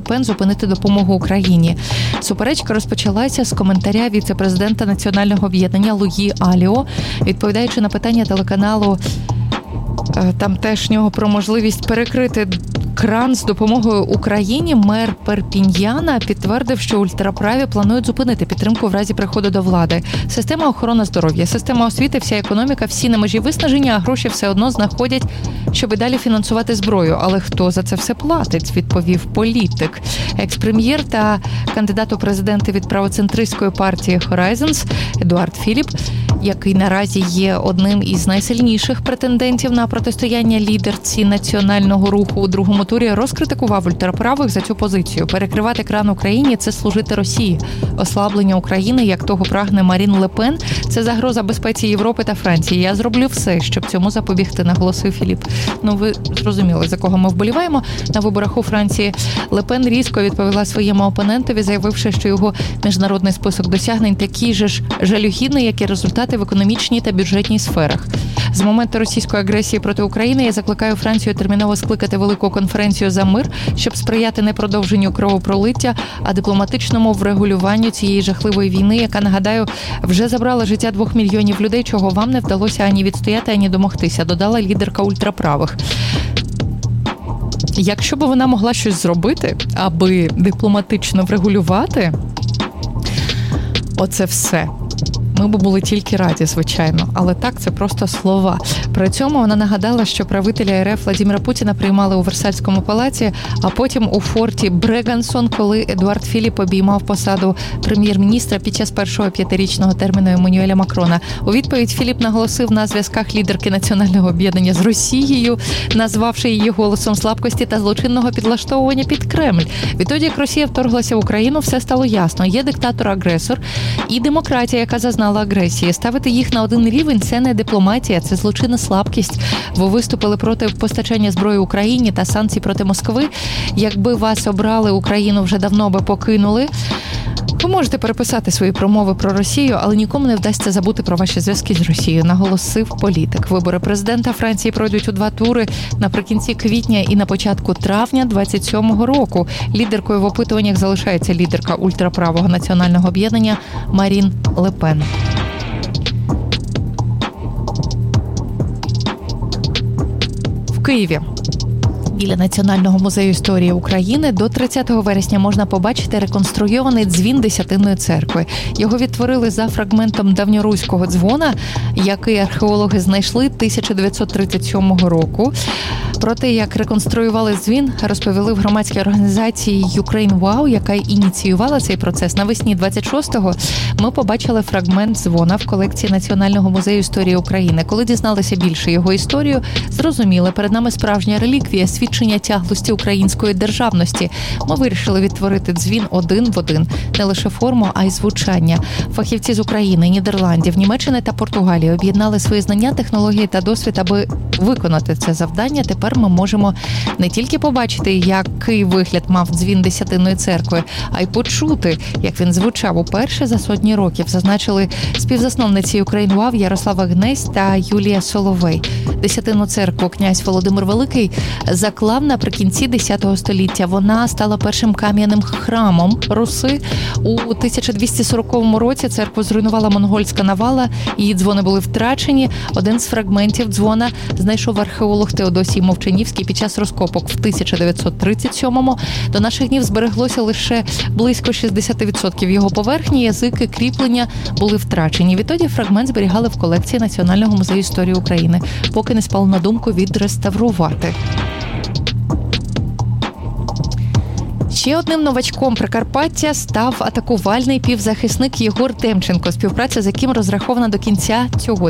Пен зупинити допомогу Україні. Суперечка розпочалася з коментаря віце-президента Національного об'єднання Луї Аліо, відповідаючи на питання телеканалу тамтешнього про можливість перекрити кран з допомогою Україні. Мер Перпіньяна підтвердив, що ультраправі планують зупинити підтримку в разі приходу до влади. Система охорони здоров'я, система освіти, вся економіка, всі на межі виснаження, а гроші все одно знаходять, щоб і далі фінансувати зброю. Але хто за це все платить, відповів політик. Екс-прем'єр та кандидат у президенти від правоцентристської партії Horizons Едуард Філіп, який наразі є одним із найсильніших претендентів на протистояння лідерці національного руху у другому турі, розкритикував ультраправих за цю позицію. Перекривати кран Україні – це служити Росії. Ослаблення України, як того прагне Марін Ле Пен, це загроза безпеці Європи та Франції. Я зроблю все, щоб цьому запобігти, наголосив Філіп. Ви зрозуміли, за кого ми вболіваємо. На виборах у Франції Ле Пен різко відповіла своєму опонентові, заявивши, що його міжнародний список досягнень такий же ж жалюгідний, як і результати в економічній та бюджетній сферах. З моменту російської агресії проти України я закликаю Францію терміново скликати велику конференцію за мир, щоб сприяти не продовженню кровопролиття, а дипломатичному врегулюванню цієї жахливої війни, яка, нагадаю, вже забрала життя 2 мільйонів людей, чого вам не вдалося ані відстояти, ані домогтися, додала лідерка ультраправих. Якщо б вона могла щось зробити, аби дипломатично врегулювати оце все, ми б були тільки раді, звичайно. Але так, це просто слова. При цьому вона нагадала, що правителя РФ Владимира Путіна приймали у Версальському палаці, а потім у форті Брегансон, коли Едуард Філіп обіймав посаду прем'єр-міністра під час першого 5-річного терміну Еммануеля Макрона. У відповідь Філіп наголосив на зв'язках лідерки Національного об'єднання з Росією, назвавши її голосом слабкості та злочинного підлаштовування під Кремль. Відтоді, як Росія вторглася в Україну, все стало ясно. Є диктатор-агресор і демократія, яка зазнала агресії. Ставити їх на один рівень – це не дипломатія, це злочинна слабкість. Ви виступили проти постачання зброї Україні та санкцій проти Москви. Якби вас обрали, Україну вже давно би покинули. Ви можете переписати свої промови про Росію, але нікому не вдасться забути про ваші зв'язки з Росією, наголосив політик. Вибори президента Франції пройдуть у 2 тури наприкінці квітня і на початку травня 27-го року. Лідеркою в опитуваннях залишається лідерка ультраправого національного об'єднання Марін Ле Пен. В Києві біля Національного музею історії України до 30 вересня можна побачити реконструйований дзвін Десятинної церкви. Його відтворили за фрагментом давньоруського дзвона, який археологи знайшли 1937 року. Про те, як реконструювали дзвін, розповіли в громадській організації Ukraine Wow, яка ініціювала цей процес. Навесні 26-го ми побачили фрагмент дзвона в колекції Національного музею історії України. Коли дізналися більше його історію, зрозуміли, перед нами справжня реліквія, свідчення тяглості української державності. Ми вирішили відтворити дзвін один в один. Не лише форму, а й звучання. Фахівці з України, Нідерландів, Німеччини та Португалії об'єднали свої знання, технології та досвід, аби виконати це завдання. Тепер ми можемо не тільки побачити, який вигляд мав дзвін Десятинної церкви, а й почути, як він звучав уперше за сотні років, зазначили співзасновниці Ukraine Wow Ярослава Гнесь та Юлія Соловей. Десятинну церкву князь Володимир Великий заклав наприкінці X століття. Вона стала першим кам'яним храмом Руси. У 1240 році церкву зруйнувала монгольська навала, її дзвони були втрачені. Один з фрагментів дзвона знайшов археолог Теодосій Мовчанівський під час розкопок в 1937-му. До наших днів збереглося лише близько 60% його поверхні, язики, кріплення були втрачені. Відтоді фрагмент зберігали в колекції Національного музею історії України, поки не спало на думку відреставрувати. Ще одним новачком Прикарпаття став атакувальний півзахисник Єгор Демченко, співпраця з яким розрахована до кінця цього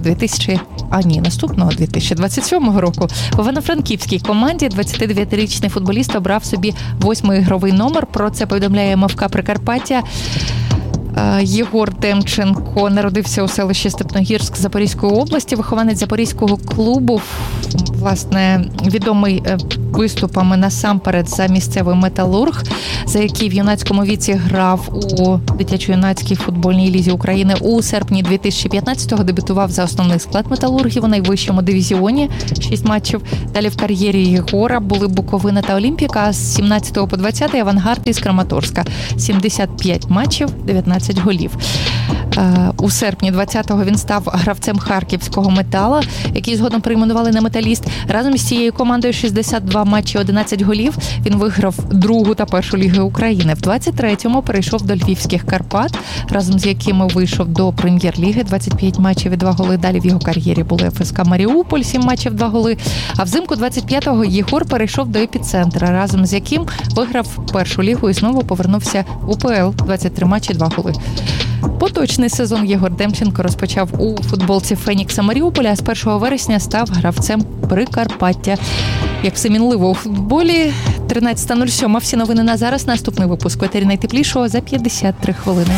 2027 року. В Івано-Франківській команді 29-річний футболіст обрав собі 8-й ігровий номер. Про це повідомляє МФК Прикарпаття. Єгор Демченко народився у селищі Степногірськ Запорізької області, вихованець Запорізького клубу, власне, відомий виступами насамперед за місцевий «Металург», за який в юнацькому віці грав у дитячо-юнацькій футбольній лізі України. У серпні 2015-го дебютував за основний склад «Металургів» у найвищому дивізіоні, 6 матчів. Далі в кар'єрі Єгора були Буковина та Олімпіка, а з 17 по 20 Авангард із Краматорська. 75 матчів, 19 голів. У серпні 20-го він став гравцем харківського «Метала», який згодом перейменували на «Металіст». Разом з цією командою 62 матчі, 11 голів. Він виграв другу та першу ліги України. В 23-му перейшов до львівських «Карпат», разом з якими вийшов до прем'єр-ліги. 25 матчів і 2 голи. Далі в його кар'єрі були ФСК Маріуполь, 7 матчів, 2 голи. А взимку 25-го Єгор перейшов до «Епіцентра», разом з яким виграв першу лігу і знову повернувся в УПЛ. 23 матчі, 2 голи. Поточний сезон Єгор Демченко розпочав у футболці «Фенікса» Маріуполя, а з 1 вересня став гравцем Прикарпаття. Як все мінливо у футболі, 13:07. Всі новини на зараз. Наступний випуск в етері найтеплішого за 53 хвилини.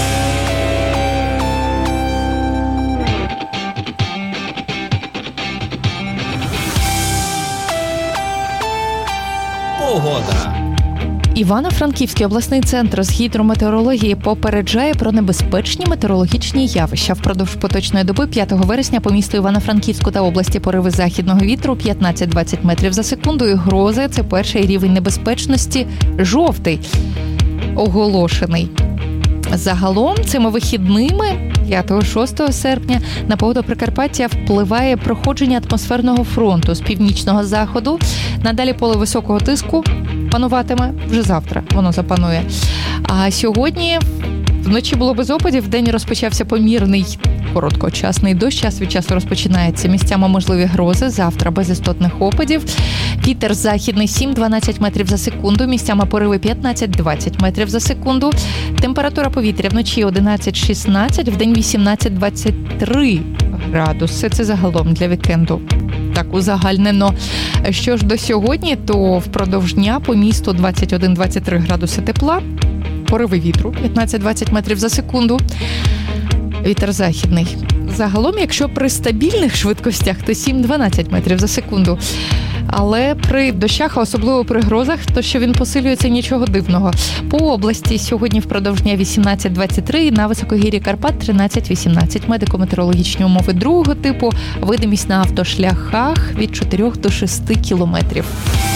Погода. Івано-Франківський обласний центр з гідрометеорології попереджає про небезпечні метеорологічні явища. Впродовж поточної доби 5 вересня по місту Івано-Франківську та області пориви західного вітру 15-20 метрів за секунду і грози – це перший рівень небезпечності – жовтий, оголошений. Загалом цими вихідними 5-6 серпня на погоду Прикарпаття впливає проходження атмосферного фронту з північного заходу. Надалі поле високого тиску пануватиме вже завтра, воно запанує. А сьогодні вночі було без опадів, вдень розпочався помірний короткочасний дощ, час від часу розпочинається. Місцями можливі грози, завтра без істотних опадів. Вітер західний 7-12 метрів за секунду, місцями пориви 15-20 метрів за секунду. Температура повітря вночі 11-16, вдень 18-23 градуси. Це загалом для вікенду. Так узагальнено. Що ж до сьогодні, то впродовж дня по місту 21-23 градуси тепла, пориви вітру 15-20 метрів за секунду, вітер західний. Загалом, якщо при стабільних швидкостях, то 7-12 метрів за секунду. Але при дощах, а особливо при грозах, то що він посилюється, нічого дивного. По області сьогодні впродовж дня 18-23, на високогір'ї Карпат 13-18. Медико-метеорологічні умови другого типу, видимість на автошляхах від 4 до 6 кілометрів.